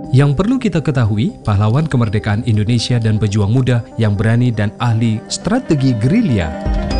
Yang perlu kita ketahui, pahlawan kemerdekaan Indonesia dan pejuang muda yang berani dan ahli strategi gerilya.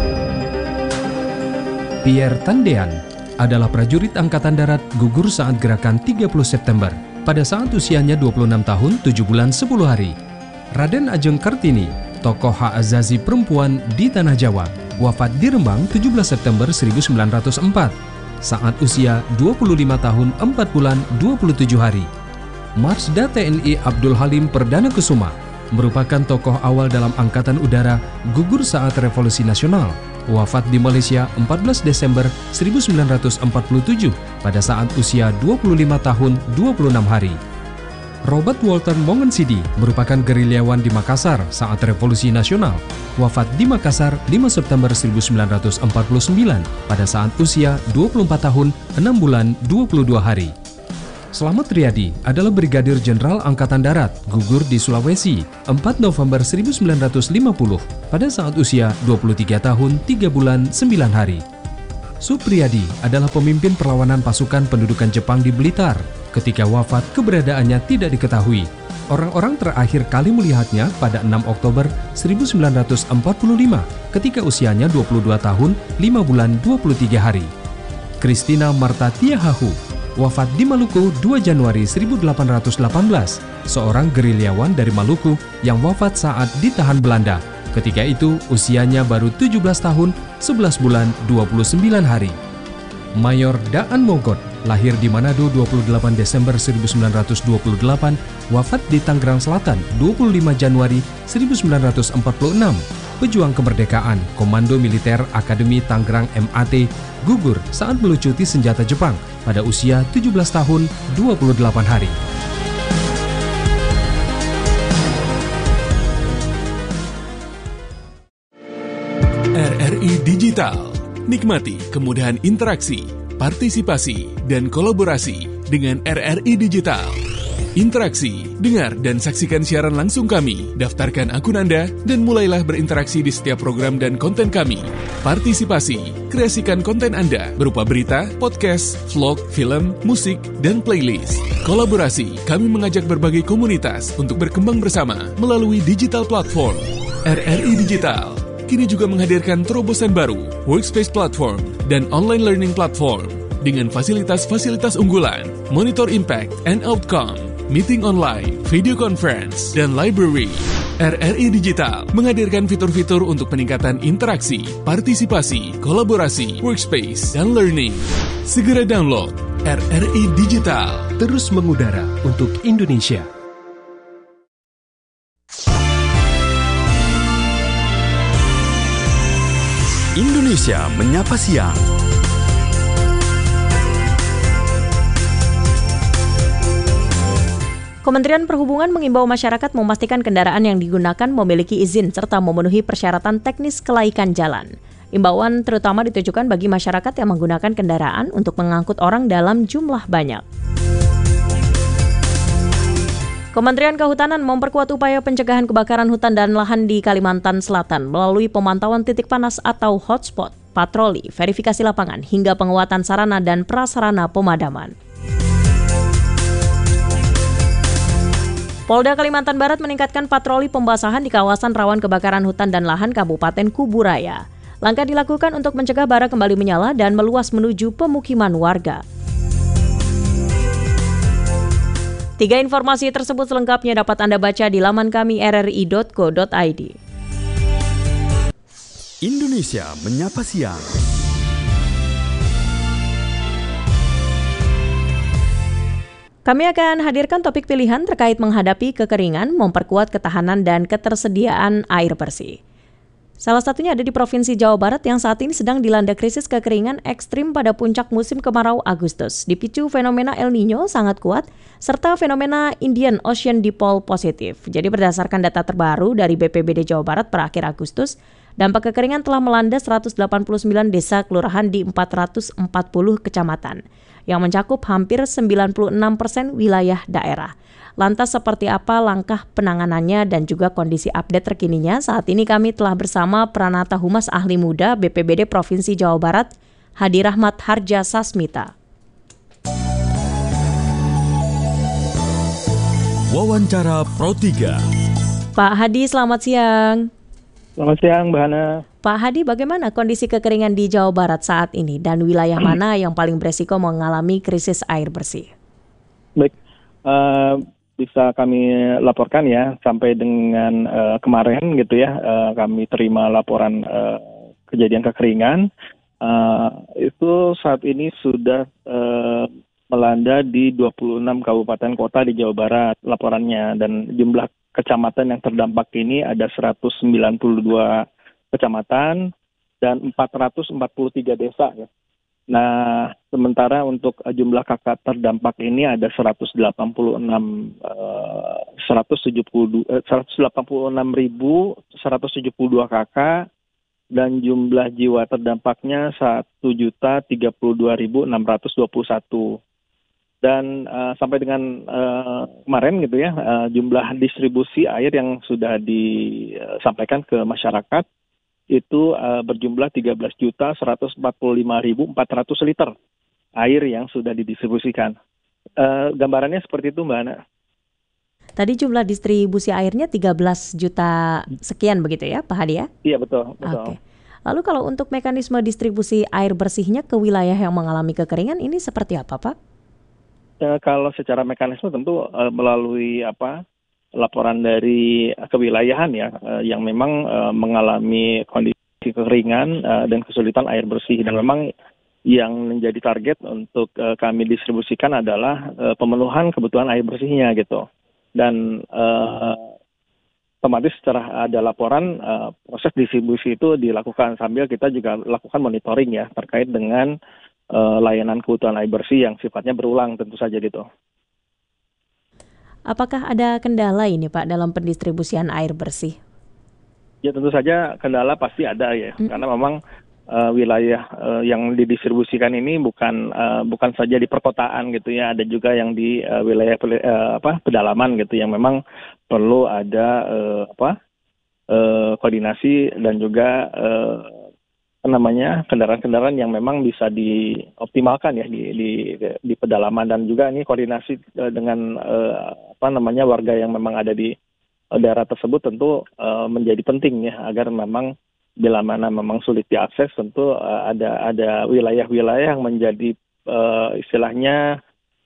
Pierre Tandean adalah prajurit Angkatan Darat gugur saat gerakan 30 September pada saat usianya 26 tahun 7 bulan 10 hari. Raden Ajeng Kartini, tokoh hak asasi perempuan di Tanah Jawa, wafat di Rembang 17 September 1904 saat usia 25 tahun 4 bulan 27 hari. Marsda TNI Abdul Halim Perdana Kusuma merupakan tokoh awal dalam Angkatan Udara gugur saat Revolusi Nasional, wafat di Malaysia 14 Desember 1947 pada saat usia 25 tahun 26 hari. Robert Walter Mongensidi merupakan gerilyawan di Makassar saat Revolusi Nasional, wafat di Makassar 5 September 1949 pada saat usia 24 tahun 6 bulan 22 hari. Slamet Riyadi adalah Brigadir Jenderal Angkatan Darat gugur di Sulawesi 4 November 1950 pada saat usia 23 tahun 3 bulan 9 hari. Supriyadi adalah pemimpin perlawanan pasukan pendudukan Jepang di Blitar. Ketika wafat, keberadaannya tidak diketahui. Orang-orang terakhir kali melihatnya pada 6 Oktober 1945 ketika usianya 22 tahun 5 bulan 23 hari. Christina Marta Tiahahu wafat di Maluku 2 Januari 1818, seorang gerilyawan dari Maluku yang wafat saat ditahan Belanda. Ketika itu usianya baru 17 tahun 11 bulan 29 hari. Mayor Daan Mogot lahir di Manado 28 Desember 1928, wafat di Tangerang Selatan 25 Januari 1946. Pejuang kemerdekaan, Komando Militer Akademi Tangerang MAT, gugur saat melucuti senjata Jepang pada usia 17 tahun 28 hari. RRI Digital. Nikmati kemudahan interaksi, partisipasi, dan kolaborasi dengan RRI Digital. Interaksi, dengar dan saksikan siaran langsung kami, daftarkan akun Anda, dan mulailah berinteraksi di setiap program dan konten kami. Partisipasi, kreasikan konten Anda berupa berita, podcast, vlog, film, musik, dan playlist. Kolaborasi, kami mengajak berbagai komunitas untuk berkembang bersama melalui digital platform. RRI Digital kini juga menghadirkan terobosan baru, workspace platform, dan online learning platform dengan fasilitas-fasilitas unggulan, monitor impact and outcome, meeting online, video conference, dan library. RRI Digital menghadirkan fitur-fitur untuk peningkatan interaksi, partisipasi, kolaborasi, workspace, dan learning. Segera download RRI Digital. Terus mengudara untuk Indonesia. Indonesia Menyapa Siang. Kementerian Perhubungan mengimbau masyarakat memastikan kendaraan yang digunakan memiliki izin serta memenuhi persyaratan teknis kelaikan jalan. Imbauan terutama ditujukan bagi masyarakat yang menggunakan kendaraan untuk mengangkut orang dalam jumlah banyak. Kementerian Kehutanan memperkuat upaya pencegahan kebakaran hutan dan lahan di Kalimantan Selatan melalui pemantauan titik panas atau hotspot, patroli, verifikasi lapangan, hingga penguatan sarana dan prasarana pemadaman. Polda Kalimantan Barat meningkatkan patroli pembasahan di kawasan rawan kebakaran hutan dan lahan Kabupaten Kuburaya. Langkah dilakukan untuk mencegah bara kembali menyala dan meluas menuju pemukiman warga. 3 informasi tersebut selengkapnya dapat Anda baca di laman kami rri.co.id. Indonesia Menyapa Siang. Kami akan hadirkan topik pilihan terkait menghadapi kekeringan, memperkuat ketahanan dan ketersediaan air bersih. Salah satunya ada di Provinsi Jawa Barat yang saat ini sedang dilanda krisis kekeringan ekstrim pada puncak musim kemarau Agustus, dipicu fenomena El Nino sangat kuat, serta fenomena Indian Ocean Dipole positif. Jadi berdasarkan data terbaru dari BPBD Jawa Barat per akhir Agustus, dampak kekeringan telah melanda 189 desa kelurahan di 440 kecamatan, yang mencakup hampir 96% wilayah daerah. Lantas seperti apa langkah penanganannya dan juga kondisi update terkininya? Saat ini kami telah bersama Pranata Humas Ahli Muda BPBD Provinsi Jawa Barat, Hadi Rahmat Harja Sasmita. Wawancara Pro 3. Pak Hadi, selamat siang. Selamat siang, Mbak Hana. Pak Hadi, bagaimana kondisi kekeringan di Jawa Barat saat ini dan wilayah mana yang paling beresiko mengalami krisis air bersih? Baik, bisa kami laporkan ya, sampai dengan kemarin gitu ya, kami terima laporan kejadian kekeringan. Itu saat ini sudah melanda di 26 kabupaten kota di Jawa Barat laporannya, dan jumlah kecamatan yang terdampak ini ada 192 kecamatan dan 443 desa ya. Nah, sementara untuk jumlah kakak terdampak ini ada 186.172 kakak, dan jumlah jiwa terdampaknya 1.032.621. Dan sampai dengan kemarin gitu ya, jumlah distribusi air yang sudah disampaikan ke masyarakat itu berjumlah 13.145.400 liter air yang sudah didistribusikan. Gambarannya seperti itu, Mbak Ana. Tadi jumlah distribusi airnya 13 juta sekian begitu ya, Pak Hadi ya? Iya, betul. Oke. Lalu kalau untuk mekanisme distribusi air bersihnya ke wilayah yang mengalami kekeringan ini seperti apa, Pak? Kalau secara mekanisme tentu melalui laporan dari kewilayahan ya, yang memang mengalami kondisi kekeringan dan kesulitan air bersih, dan memang yang menjadi target untuk kami distribusikan adalah pemenuhan kebutuhan air bersihnya gitu. Dan otomatis setelah ada laporan, proses distribusi itu dilakukan sambil kita juga lakukan monitoring ya terkait dengan layanan kebutuhan air bersih yang sifatnya berulang tentu saja gitu. Apakah ada kendala ini Pak dalam pendistribusian air bersih? Ya tentu saja kendala pasti ada ya, karena memang wilayah yang didistribusikan ini bukan saja di perkotaan gitu ya, ada juga yang di wilayah pedalaman gitu yang memang perlu ada koordinasi dan juga kendaraan-kendaraan yang memang bisa dioptimalkan ya di pedalaman, dan juga ini koordinasi dengan warga yang memang ada di daerah tersebut tentu menjadi penting ya, agar memang bila mana memang sulit diakses tentu ada wilayah-wilayah yang menjadi istilahnya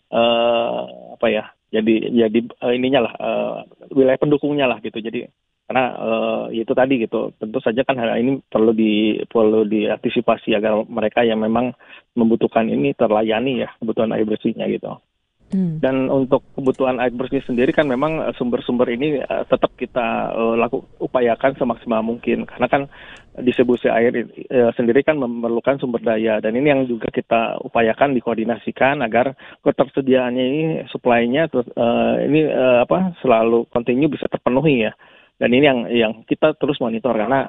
jadi wilayah pendukungnya lah gitu. Jadi karena itu tadi gitu, tentu saja kan hal ini perlu diantisipasi agar mereka yang memang membutuhkan ini terlayani ya kebutuhan air bersihnya gitu. Dan untuk kebutuhan air bersih sendiri kan memang sumber-sumber ini tetap kita upayakan semaksimal mungkin, karena kan distribusi air sendiri kan memerlukan sumber daya, dan ini yang juga kita upayakan dikoordinasikan agar ketersediaannya ini supply-nya selalu kontinu bisa terpenuhi ya. Dan ini yang kita terus monitor, karena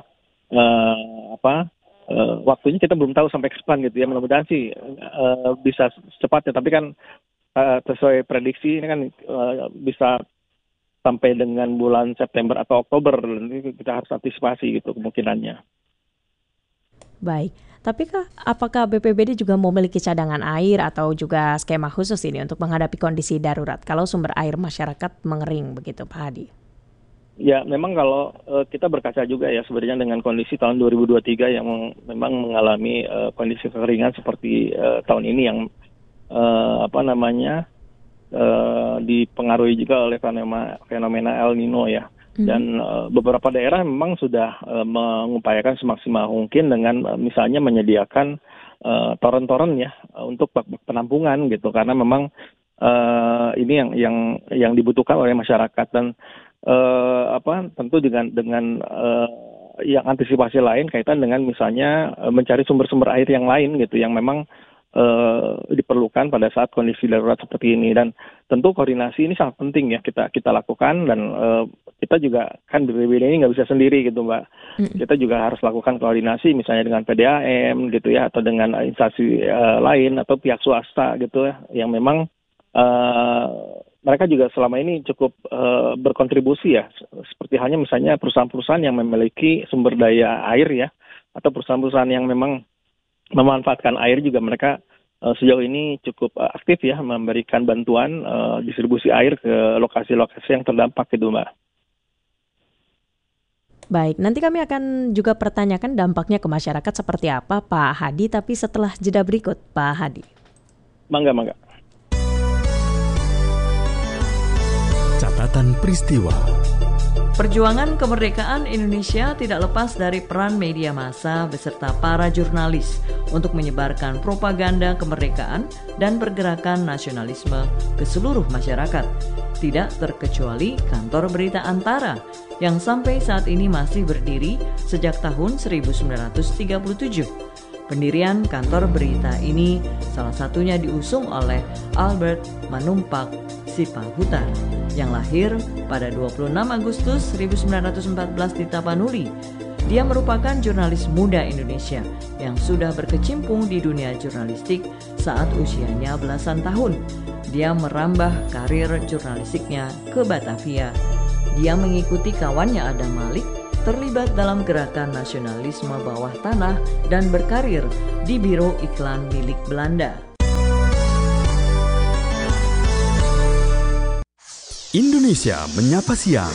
waktunya kita belum tahu sampai kapan gitu ya. Mudah-mudahan sih bisa secepatnya, tapi kan sesuai prediksi ini kan bisa sampai dengan bulan September atau Oktober. Ini kita harus antisipasi gitu kemungkinannya. Baik, tapi apakah BPBD juga memiliki cadangan air atau juga skema khusus ini untuk menghadapi kondisi darurat kalau sumber air masyarakat mengering begitu, Pak Hadi? Ya, memang kalau kita berkaca juga ya sebenarnya dengan kondisi tahun 2023 yang memang mengalami kondisi kekeringan seperti tahun ini yang dipengaruhi juga oleh fenomena El Nino ya. Dan beberapa daerah memang sudah mengupayakan semaksimal mungkin dengan misalnya menyediakan toren-toren ya untuk penampungan gitu, karena memang ini yang dibutuhkan oleh masyarakat. Dan tentu dengan yang antisipasi lain kaitan dengan misalnya mencari sumber-sumber air yang lain gitu yang memang diperlukan pada saat kondisi darurat seperti ini. Dan tentu koordinasi ini sangat penting ya kita lakukan, dan kita juga kan BPBD ini nggak bisa sendiri gitu Mbak. Kita juga harus lakukan koordinasi misalnya dengan PDAM gitu ya, atau dengan instansi lain atau pihak swasta gitu ya, yang memang mereka juga selama ini cukup berkontribusi ya, seperti halnya misalnya perusahaan-perusahaan yang memiliki sumber daya air ya, atau perusahaan-perusahaan yang memang memanfaatkan air juga mereka sejauh ini cukup aktif ya memberikan bantuan distribusi air ke lokasi-lokasi yang terdampak gitu Mbak. Baik, nanti kami akan juga pertanyakan dampaknya ke masyarakat seperti apa Pak Hadi, tapi setelah jeda berikut Pak Hadi. Mangga. Catatan peristiwa. Perjuangan kemerdekaan Indonesia tidak lepas dari peran media massa beserta para jurnalis untuk menyebarkan propaganda kemerdekaan dan pergerakan nasionalisme ke seluruh masyarakat. Tidak terkecuali kantor berita Antara yang sampai saat ini masih berdiri sejak tahun 1937. Pendirian kantor berita ini salah satunya diusung oleh Albert Manumpak Sipahutan yang lahir pada 26 Agustus 1914 di Tapanuli. Dia merupakan jurnalis muda Indonesia yang sudah berkecimpung di dunia jurnalistik saat usianya belasan tahun. Dia merambah karir jurnalistiknya ke Batavia. Dia mengikuti kawannya Adam Malik terlibat dalam gerakan nasionalisme bawah tanah dan berkarir di Biro Iklan milik Belanda. Indonesia Menyapa Siang.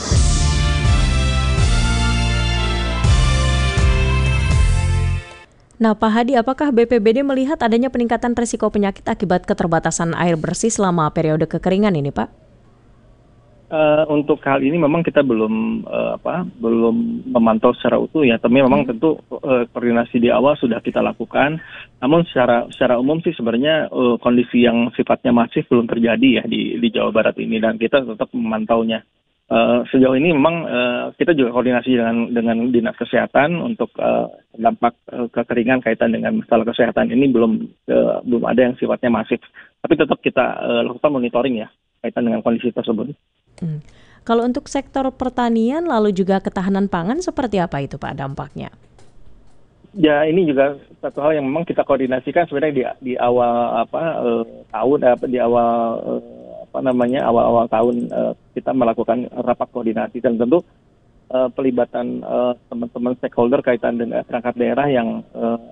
Nah Pak Hadi, apakah BPBD melihat adanya peningkatan risiko penyakit akibat keterbatasan air bersih selama periode kekeringan ini Pak? Untuk hal ini memang kita belum memantau secara utuh ya, tapi memang tentu koordinasi di awal sudah kita lakukan. Namun secara umum sih sebenarnya kondisi yang sifatnya masif belum terjadi ya di Jawa Barat ini, dan kita tetap memantaunya. Sejauh ini memang kita juga koordinasi dengan Dinas Kesehatan untuk dampak kekeringan kaitan dengan masalah kesehatan ini belum ada yang sifatnya masif, tapi tetap kita lakukan monitoring ya kaitan dengan kondisi tersebut. Kalau untuk sektor pertanian lalu juga ketahanan pangan seperti apa itu Pak dampaknya? Ya ini juga satu hal yang memang kita koordinasikan sebenarnya di awal awal tahun kita melakukan rapat koordinasi, dan tentu pelibatan teman-teman stakeholder kaitan dengan perangkat daerah yang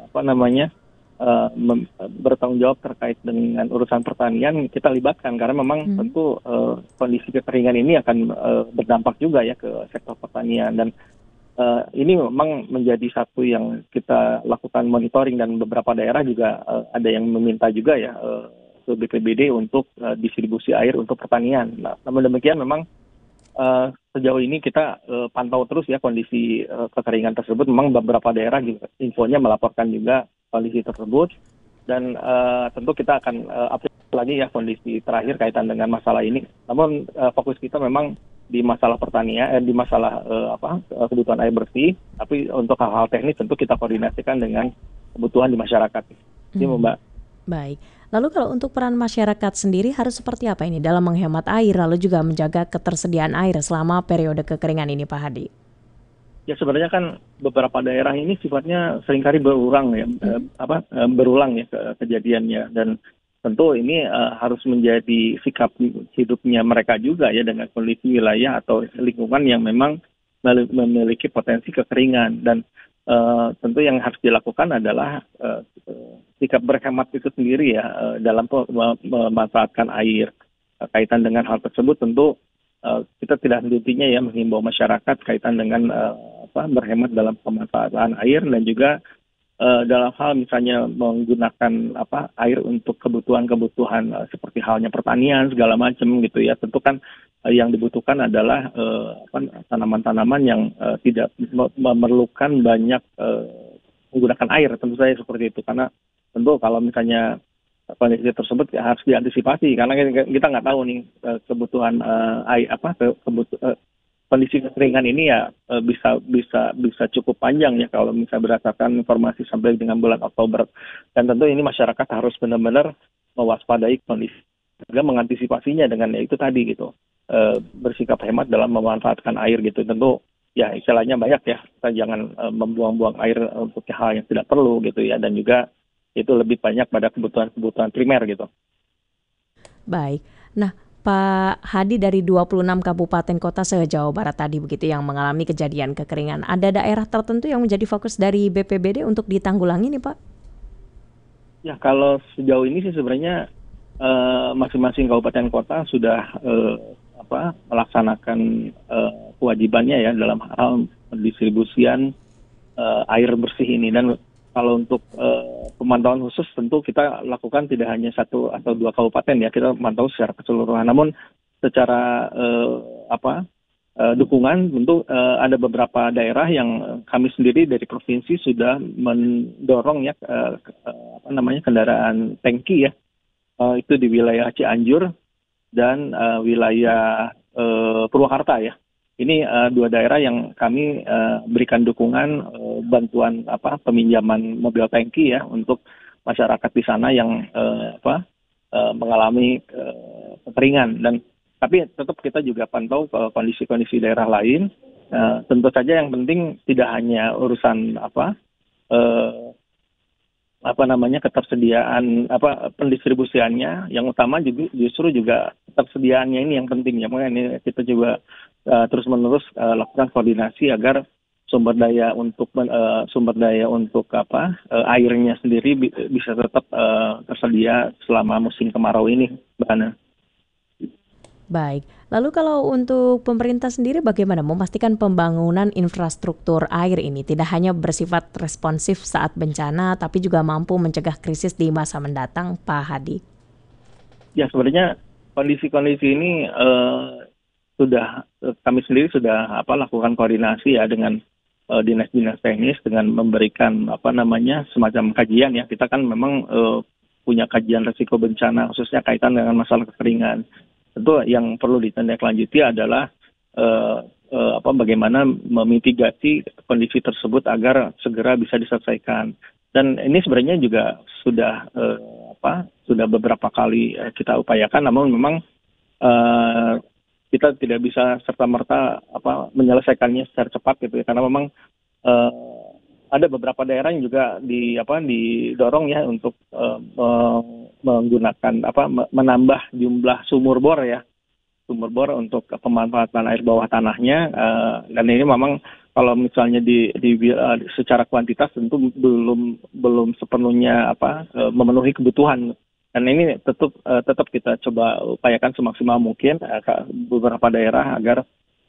bertanggung jawab terkait dengan urusan pertanian kita libatkan, karena memang tentu kondisi kekeringan ini akan berdampak juga ya ke sektor pertanian, dan ini memang menjadi satu yang kita lakukan monitoring, dan beberapa daerah juga ada yang meminta juga ya ke BPBD untuk distribusi air untuk pertanian. Nah, namun demikian memang sejauh ini kita pantau terus ya kondisi kekeringan tersebut. Memang beberapa daerah juga infonya melaporkan juga kondisi tersebut, dan tentu kita akan update lagi ya kondisi terakhir kaitan dengan masalah ini. Namun fokus kita memang di masalah pertanian, di masalah kebutuhan air bersih, tapi untuk hal-hal teknis tentu kita koordinasikan dengan kebutuhan di masyarakat. Ini Mbak. Baik. Lalu kalau untuk peran masyarakat sendiri harus seperti apa ini dalam menghemat air lalu juga menjaga ketersediaan air selama periode kekeringan ini Pak Hadi? Ya sebenarnya kan beberapa daerah ini sifatnya seringkali berulang ya, berulang ya kejadiannya, dan tentu ini harus menjadi sikap hidupnya mereka juga ya dengan kondisi wilayah atau lingkungan yang memang memiliki potensi kekeringan, dan tentu yang harus dilakukan adalah sikap berhemat itu sendiri ya dalam memanfaatkan air. Kaitan dengan hal tersebut tentu kita tidak henti-hentinya ya menghimbau masyarakat kaitan dengan berhemat dalam pemanfaatan air, dan juga dalam hal misalnya menggunakan air untuk kebutuhan seperti halnya pertanian segala macam gitu ya. Tentu kan yang dibutuhkan adalah tanaman-tanaman yang tidak memerlukan banyak menggunakan air, tentu saja seperti itu, karena tentu kalau misalnya kondisi tersebut ya harus diantisipasi, karena kita nggak tahu nih kebutuhan air kondisi kekeringan ini ya bisa cukup panjang ya kalau misalnya berdasarkan informasi sampai dengan bulan Oktober, dan tentu ini masyarakat harus benar-benar mewaspadai kondisi juga mengantisipasinya dengan ya itu tadi gitu, bersikap hemat dalam memanfaatkan air gitu. Tentu ya istilahnya banyak ya, kita jangan membuang-buang air untuk hal yang tidak perlu gitu ya, dan juga itu lebih banyak pada kebutuhan primer gitu. Baik. Nah, Pak Hadi, dari 26 kabupaten kota se-Jawa Barat tadi begitu yang mengalami kejadian kekeringan, ada daerah tertentu yang menjadi fokus dari BPBD untuk ditanggulangi nih Pak? Ya, kalau sejauh ini sih sebenarnya masing-masing kabupaten kota sudah melaksanakan kewajibannya ya dalam hal pendistribusian air bersih ini. Dan kalau untuk pemantauan khusus tentu kita lakukan tidak hanya 1 atau 2 kabupaten ya, kita memantau secara keseluruhan. Namun secara dukungan tentu ada beberapa daerah yang kami sendiri dari provinsi sudah mendorong ya kendaraan tangki ya, itu di wilayah Cianjur dan wilayah Purwakarta ya. Ini 2 daerah yang kami berikan dukungan bantuan peminjaman mobil tangki ya untuk masyarakat di sana yang mengalami kekeringan. Dan tapi tetap kita juga pantau kondisi-kondisi daerah lain. Tentu saja yang penting tidak hanya urusan ketersediaan pendistribusiannya, yang utama justru juga ketersediaannya ini yang penting ya. Makanya ini kita juga terus-menerus lakukan koordinasi agar sumber daya untuk airnya sendiri bisa tetap tersedia selama musim kemarau ini, Mbak Ana. Baik, lalu kalau untuk pemerintah sendiri bagaimana memastikan pembangunan infrastruktur air ini tidak hanya bersifat responsif saat bencana, tapi juga mampu mencegah krisis di masa mendatang, Pak Hadi? Ya, sebenarnya kondisi-kondisi ini kami sendiri sudah lakukan koordinasi ya dengan dinas-dinas teknis dengan memberikan semacam kajian ya. Kita kan memang punya kajian risiko bencana khususnya kaitan dengan masalah kekeringan. Tentu yang perlu ditindaklanjuti adalah bagaimana memitigasi kondisi tersebut agar segera bisa diselesaikan. Dan ini sebenarnya juga sudah beberapa kali kita upayakan, namun memang kita tidak bisa serta-merta menyelesaikannya secara cepat gitu ya, karena memang ada beberapa daerah yang juga didorong ya untuk menggunakan menambah jumlah sumur bor untuk pemanfaatan air bawah tanahnya, dan ini memang kalau misalnya secara kuantitas tentu belum sepenuhnya memenuhi kebutuhan. Dan ini tetap kita coba upayakan semaksimal mungkin beberapa daerah agar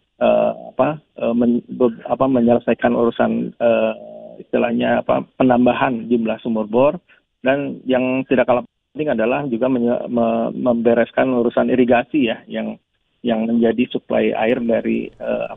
menyelesaikan urusan istilahnya penambahan jumlah sumur bor. Dan yang tidak kalah penting adalah juga membereskan urusan irigasi ya, yang menjadi suplai air dari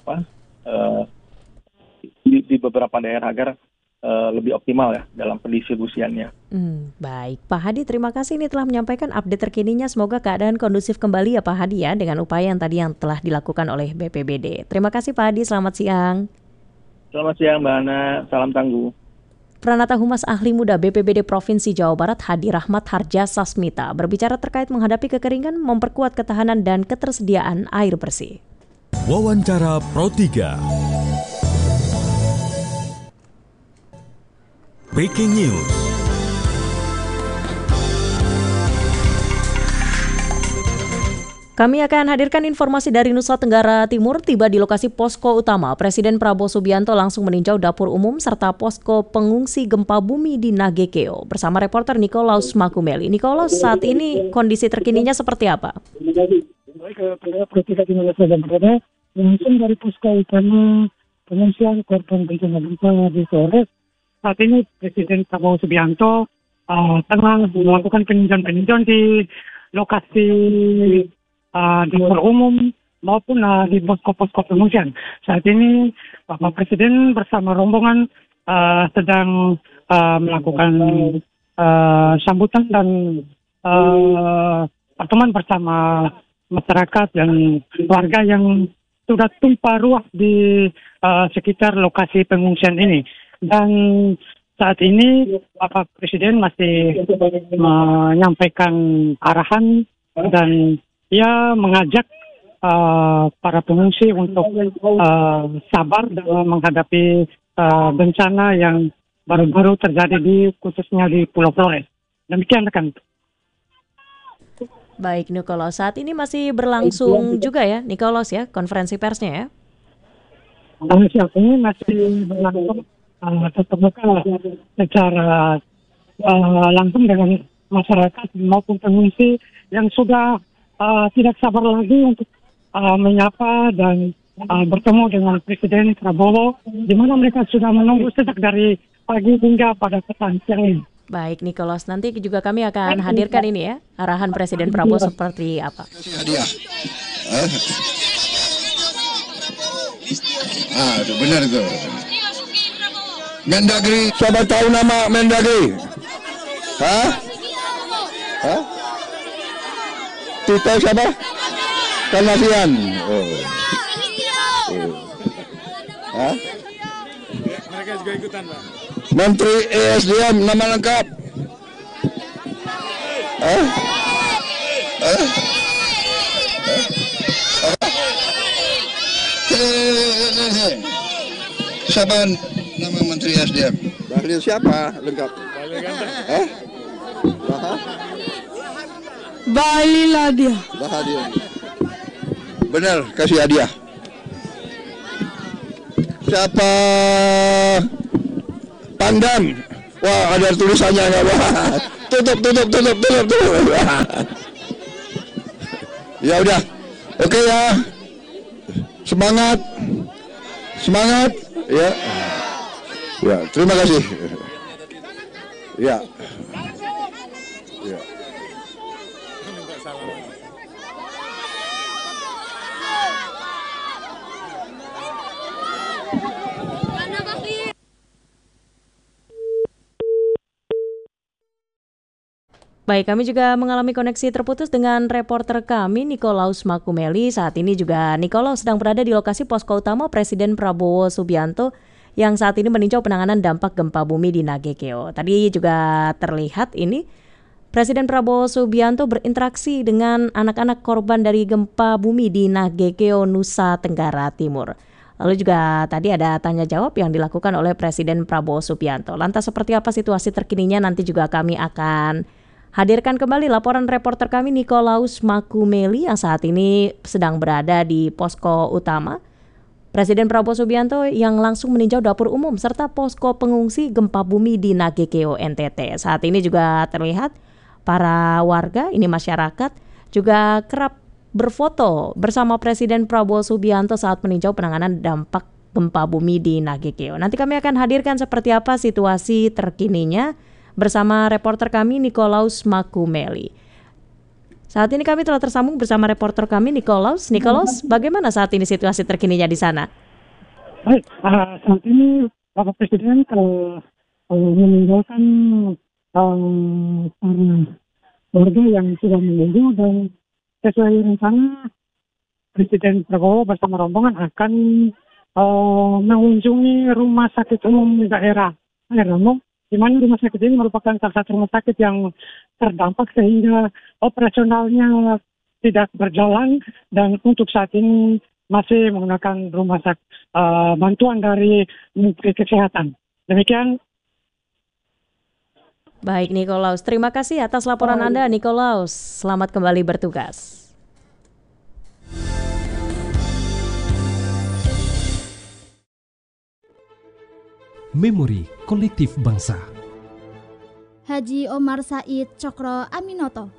di beberapa daerah agar lebih optimal ya dalam pendistribusiannya. Baik, Pak Hadi, terima kasih ini telah menyampaikan update terkininya. Semoga keadaan kondusif kembali ya Pak Hadi ya, dengan upaya yang tadi yang telah dilakukan oleh BPBD. Terima kasih Pak Hadi, selamat siang. Selamat siang Mbak Ana, salam tangguh. Pranata Humas Ahli Muda BPBD Provinsi Jawa Barat Hadi Rahmat Harja Sasmita berbicara terkait menghadapi kekeringan, memperkuat ketahanan dan ketersediaan air bersih. Wawancara Pro 3. Breaking News. Kami akan hadirkan informasi dari Nusa Tenggara Timur. Tiba di lokasi posko utama, Presiden Prabowo Subianto langsung meninjau dapur umum serta posko pengungsi gempa bumi di Nagekeo bersama reporter Nikolaus Makumeli. Nikolaus, saat ini kondisi terkininya seperti apa? Baik, Pro 3 di Nusa Tenggara langsung dari posko utama pengungsian korban bencana gempa di Flores. Saat ini Presiden Prabowo Subianto tengah melakukan peninjauan di lokasi dapur umum maupun di posko-posko pengungsian. Saat ini Bapak Presiden bersama rombongan sedang melakukan sambutan dan pertemuan bersama masyarakat dan warga yang sudah tumpah ruah di sekitar lokasi pengungsian ini. Dan saat ini Bapak Presiden masih menyampaikan arahan dan ia mengajak para pengungsi untuk sabar dalam menghadapi bencana yang baru-baru terjadi khususnya di Pulau Flores. Demikian rekan. Baik Nikolaus, saat ini masih berlangsung juga ya Nikolaus ya konferensi persnya ya? Saat ini masih berlangsung tetap muka secara langsung dengan masyarakat maupun pengungsi yang sudah tidak sabar lagi untuk menyapa dan bertemu dengan Presiden Prabowo, di mana mereka sudah menunggu sejak dari pagi hingga pada petang siang ini. Baik, Nicholas, nanti juga kami akan hadirkan ini ya, arahan Presiden Prabowo seperti apa. Hadiah. Itu benar itu. Mendagri, siapa tahu nama Mendagri? Hah? Tito siapa? Kanasian. Hah? Mereka juga ikutan, Pak. Menteri ESDM nama lengkap. Siapa nama Menteri ESDM? Bahlil siapa lengkap? Bahlil hadiah. Benar, kasih hadiah. Siapa? Pangdam. Wah, ada tulisannya nggak? Wah, tutup. Ya udah, oke ya. Semangat. Ya. Ya, terima kasih. Ya. Baik, kami juga mengalami koneksi terputus dengan reporter kami Nikolaus Makumeli. Saat ini juga Nikolaus sedang berada di lokasi posko utama Presiden Prabowo Subianto yang saat ini meninjau penanganan dampak gempa bumi di Nagekeo. Tadi juga terlihat ini Presiden Prabowo Subianto berinteraksi dengan anak-anak korban dari gempa bumi di Nagekeo, Nusa Tenggara Timur. Lalu juga tadi ada tanya jawab yang dilakukan oleh Presiden Prabowo Subianto. Lantas seperti apa situasi terkininya, nanti juga kami akan hadirkan kembali laporan reporter kami Nikolaus Makumeli yang saat ini sedang berada di posko utama Presiden Prabowo Subianto yang langsung meninjau dapur umum serta posko pengungsi gempa bumi di Nagekeo, NTT. Saat ini juga terlihat para warga, ini masyarakat, juga kerap berfoto bersama Presiden Prabowo Subianto saat meninjau penanganan dampak gempa bumi di Nagekeo. Nanti kami akan hadirkan seperti apa situasi terkininya bersama reporter kami Nikolaus Makumeli. Saat ini kami telah tersambung bersama reporter kami Nikolaus. Nikolaus, bagaimana saat ini situasi terkininya di sana? Baik, saat ini Bapak Presiden meninggalkan para warga yang sudah menunggu dan sesuai rencana Presiden Prabowo bersama rombongan akan mengunjungi rumah sakit umum daerah Romo, di mana rumah sakit ini merupakan salah satu rumah sakit yang terdampak sehingga operasionalnya tidak berjalan dan untuk saat ini masih menggunakan rumah sakit bantuan dari Menteri Kesehatan. Demikian. Baik Nikolaus, terima kasih atas laporan Anda Nikolaus. Selamat kembali bertugas. Memori Kolektif Bangsa. Haji Omar Said Cokro Aminoto.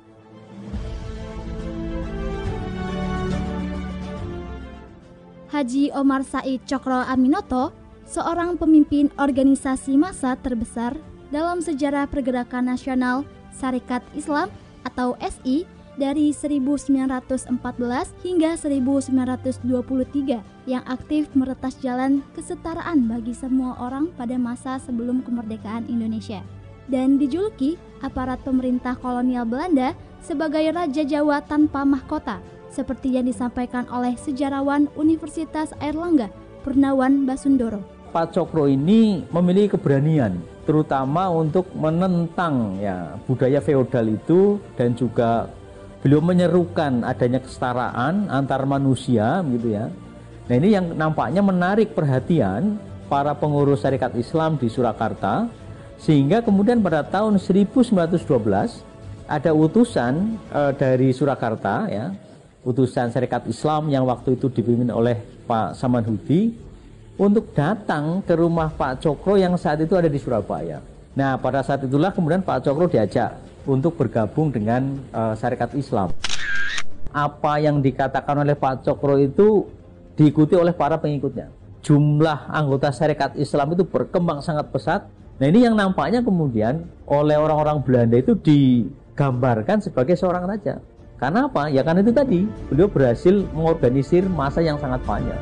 Haji Omar Said Cokro Aminoto, seorang pemimpin organisasi massa terbesar dalam sejarah pergerakan nasional Sarekat Islam atau SI dari 1914 hingga 1923 yang aktif meretas jalan kesetaraan bagi semua orang pada masa sebelum kemerdekaan Indonesia, dan dijuluki aparat pemerintah kolonial Belanda sebagai Raja Jawa tanpa mahkota, seperti yang disampaikan oleh sejarawan Universitas Airlangga Purnawan Basundoro. Pak Cokro ini memiliki keberanian, terutama untuk menentang budaya feodal itu, dan juga beliau menyerukan adanya kesetaraan antar manusia gitu ya. Nah, ini yang nampaknya menarik perhatian para pengurus Sarekat Islam di Surakarta, sehingga kemudian pada tahun 1912 ada utusan dari Surakarta ya, utusan Sarekat Islam yang waktu itu dipimpin oleh Pak Samanhudi untuk datang ke rumah Pak Cokro yang saat itu ada di Surabaya. Nah, pada saat itulah kemudian Pak Cokro diajak untuk bergabung dengan Sarekat Islam. Apa yang dikatakan oleh Pak Cokro itu diikuti oleh para pengikutnya. Jumlah anggota Sarekat Islam itu berkembang sangat pesat. Nah, ini yang nampaknya kemudian oleh orang-orang Belanda itu digambarkan sebagai seorang raja. Karena apa? Ya karena itu tadi, beliau berhasil mengorganisir massa yang sangat banyak.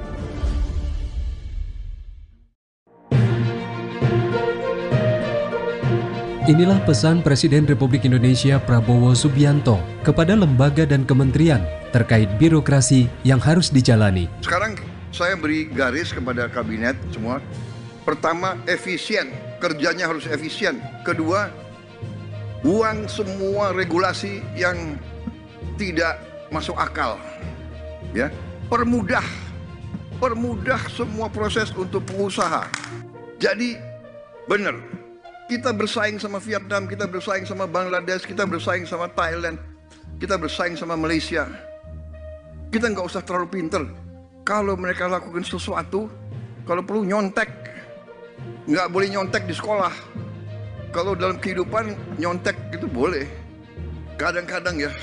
Inilah pesan Presiden Republik Indonesia Prabowo Subianto kepada lembaga dan kementerian terkait birokrasi yang harus dijalani. Sekarang saya beri garis kepada kabinet semua. Pertama, efisien. Kerjanya harus efisien. Kedua, buang semua regulasi yang tidak masuk akal. Ya, permudah semua proses untuk pengusaha. Jadi benar. Kita bersaing sama Vietnam, kita bersaing sama Bangladesh, kita bersaing sama Thailand, kita bersaing sama Malaysia. Kita nggak usah terlalu pinter. Kalau mereka lakukan sesuatu, kalau perlu nyontek, nggak boleh nyontek di sekolah. Kalau dalam kehidupan nyontek itu boleh. Kadang-kadang ya,